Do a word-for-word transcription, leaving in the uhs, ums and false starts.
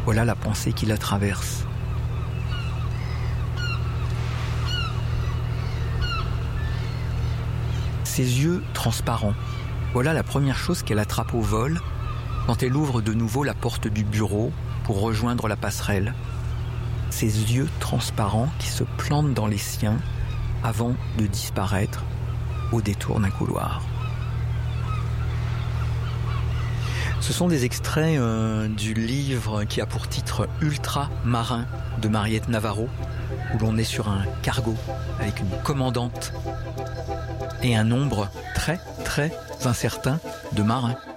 Voilà la pensée qui la traverse. Ses yeux transparents, voilà la première chose qu'elle attrape au vol quand elle ouvre de nouveau la porte du bureau pour rejoindre la passerelle. Ses yeux transparents qui se plantent dans les siens avant de disparaître au détour d'un couloir. Ce sont des extraits euh, du livre qui a pour titre Ultramarin de Mariette Navarro, où l'on est sur un cargo avec une commandante et un nombre très très incertain de marins.